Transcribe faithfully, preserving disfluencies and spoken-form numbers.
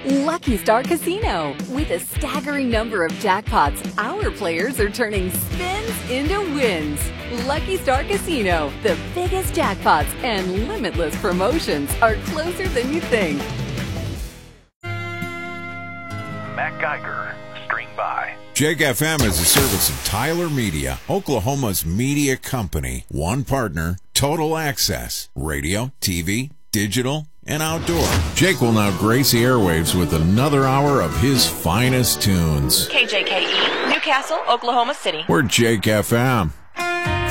Lucky Star Casino. With a staggering number of jackpots, our players are turning spins into wins. Lucky Star Casino. The biggest jackpots and limitless promotions are closer than you think. Matt Geiger, string by. Jake F M is a service of Tyler Media, Oklahoma's media company. One partner, total access, radio, T V, digital, and outdoor. Jake will now grace the airwaves with another hour of his finest tunes. K J K E, Newcastle, Oklahoma City. We're Jake F M.